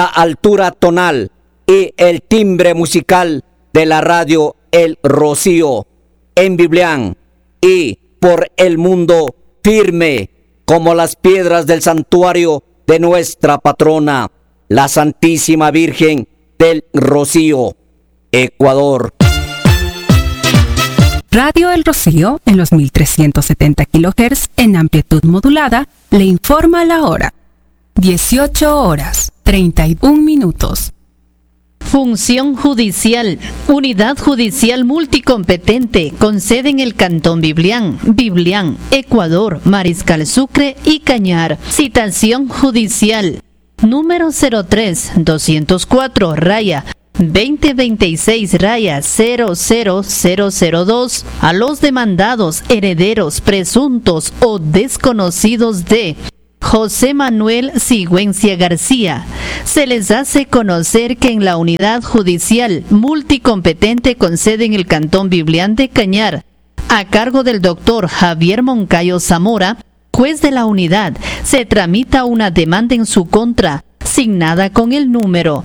la altura tonal y el timbre musical de la radio El Rocío en Biblián y por el mundo firme como las piedras del santuario de nuestra patrona, la Santísima Virgen del Rocío, Ecuador. Radio El Rocío, en los 1370 kHz en amplitud modulada, le informa la hora. 18:31. Función judicial. Unidad judicial multicompetente con sede en el Cantón Biblián, Ecuador, Mariscal Sucre y Cañar. Citación judicial. Número 03-204-2026-00002 a los demandados, herederos, presuntos o desconocidos de José Manuel Sigüenza García. Se les hace conocer que en la unidad judicial multicompetente con sede en el Cantón Biblián de Cañar, a cargo del doctor Javier Moncayo Zamora, juez de la unidad, se tramita una demanda en su contra, signada con el número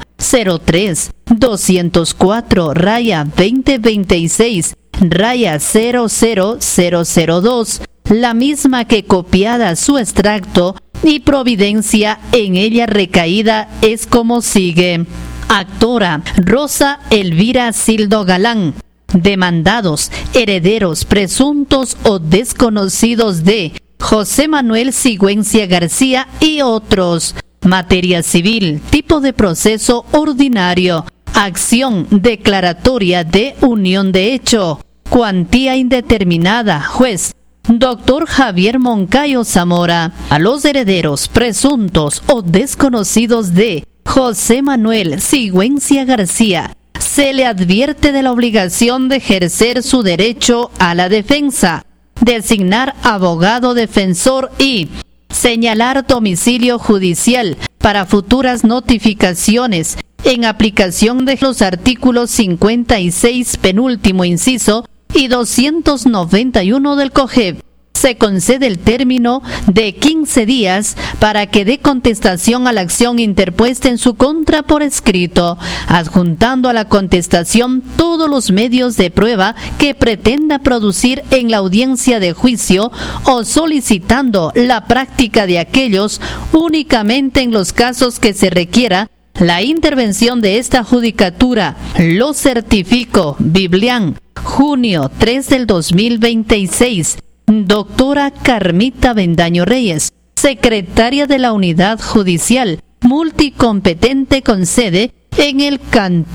03-204-2026-00002, la misma que copiada su extracto y providencia en ella recaída es como sigue. Actora Rosa Elvira Sildo Galán. Demandados, herederos, presuntos o desconocidos de José Manuel Sigüenza García y otros. Materia civil, tipo de proceso ordinario, acción declaratoria de unión de hecho, cuantía indeterminada, juez Doctor Javier Moncayo Zamora. A los herederos, presuntos o desconocidos de José Manuel Sigüenza García, se le advierte de la obligación de ejercer su derecho a la defensa, designar abogado defensor y señalar domicilio judicial para futuras notificaciones en aplicación de los artículos 56 penúltimo inciso y 291 del COGEB. Se concede el término de 15 días para que dé contestación a la acción interpuesta en su contra por escrito, adjuntando a la contestación todos los medios de prueba que pretenda producir en la audiencia de juicio o solicitando la práctica de aquellos únicamente en los casos que se requiera la intervención de esta judicatura. Lo certifico. Biblián, junio 3 del 2026. Doctora Carmita Bendaño Reyes, secretaria de la Unidad Judicial Multicompetente con sede en el Cantón